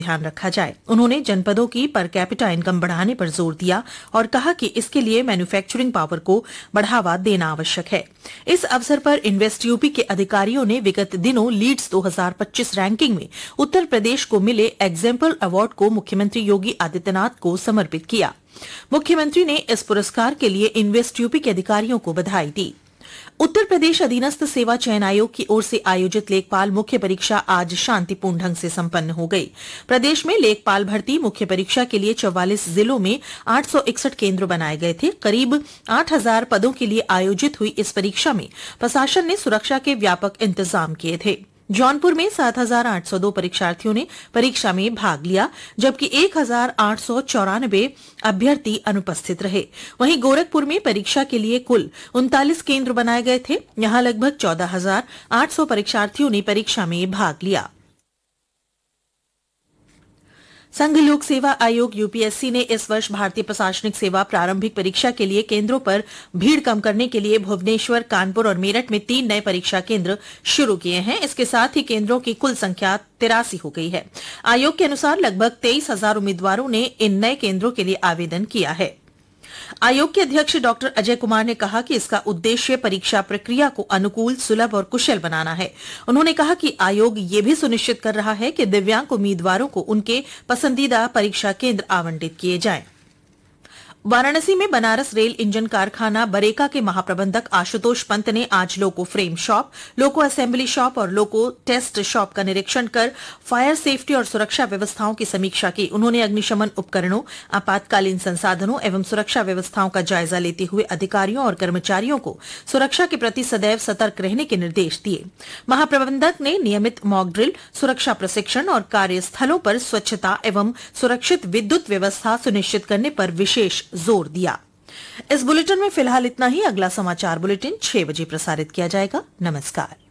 ध्यान रखा जाए। उन्होंने जनपदों की पर कैपिटा इनकम बढ़ाने पर जोर दिया और कहा कि इसके लिए मैन्युफैक्चरिंग पावर को बढ़ावा देना आवश्यक है। इस अवसर पर इन्वेस्ट यूपी के अधिकारियों ने विगत दिनों लीड्स 2025 रैंकिंग में उत्तर प्रदेश को मिले एग्जाम्पल अवार्ड को मुख्यमंत्री योगी आदित्यनाथ को समर्पित किया। मुख्यमंत्री ने इस पुरस्कार के लिए इन्वेस्ट यूपी के अधिकारियों को बधाई दी। उत्तर प्रदेश अधीनस्थ सेवा चयन आयोग की ओर से आयोजित लेखपाल मुख्य परीक्षा आज शांतिपूर्ण ढंग से संपन्न हो गई। प्रदेश में लेखपाल भर्ती मुख्य परीक्षा के लिए 44 जिलों में 861 केंद्र बनाए गए थे। करीब 8000 पदों के लिए आयोजित हुई इस परीक्षा में प्रशासन ने सुरक्षा के व्यापक इंतजाम किए थे। जौनपुर में 7802 परीक्षार्थियों ने परीक्षा में भाग लिया, जबकि 1894 अभ्यर्थी अनुपस्थित रहे। वहीं गोरखपुर में परीक्षा के लिए कुल 39 केंद्र बनाए गए थे। यहां लगभग 14800 परीक्षार्थियों ने परीक्षा में भाग लिया। संघ लोक सेवा आयोग यूपीएससी ने इस वर्ष भारतीय प्रशासनिक सेवा प्रारंभिक परीक्षा के लिए केंद्रों पर भीड़ कम करने के लिए भुवनेश्वर, कानपुर और मेरठ में 3 नए परीक्षा केंद्र शुरू किए हैं। इसके साथ ही केंद्रों की कुल संख्या 83 हो गई है। आयोग के अनुसार लगभग 23,000 उम्मीदवारों ने इन नए केंद्रों के लिए आवेदन किया है। आयोग के अध्यक्ष डॉक्टर अजय कुमार ने कहा कि इसका उद्देश्य परीक्षा प्रक्रिया को अनुकूल, सुलभ और कुशल बनाना है। उन्होंने कहा कि आयोग ये भी सुनिश्चित कर रहा है कि दिव्यांग उम्मीदवारों को उनके पसंदीदा परीक्षा केंद्र आवंटित किए जाएं। वाराणसी में बनारस रेल इंजन कारखाना बरेका के महाप्रबंधक आशुतोष पंत ने आज लोको फ्रेम शॉप, लोको असेंबली शॉप और लोको टेस्ट शॉप का निरीक्षण कर फायर सेफ्टी और सुरक्षा व्यवस्थाओं की समीक्षा की। उन्होंने अग्निशमन उपकरणों, आपातकालीन संसाधनों एवं सुरक्षा व्यवस्थाओं का जायजा लेते हुए अधिकारियों और कर्मचारियों को सुरक्षा के प्रति सदैव सतर्क रहने के निर्देश दिए। महाप्रबंधक ने नियमित मॉक ड्रिल, सुरक्षा प्रशिक्षण और कार्यस्थलों पर स्वच्छता एवं सुरक्षित विद्युत व्यवस्था सुनिश्चित करने पर विशेष जोर दिया। इस बुलेटिन में फिलहाल इतना ही। अगला समाचार बुलेटिन 6 बजे प्रसारित किया जाएगा। नमस्कार।